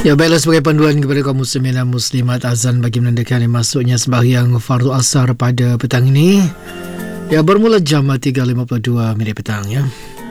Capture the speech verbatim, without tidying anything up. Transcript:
Ya, baiklah, sebagai panduan kepada kaum muslimin dan muslimat, azan bagi menandakan masuknya sembahyang fardu asar pada petang ini. Ya, bermula jam tiga lima puluh dua minit petang ya.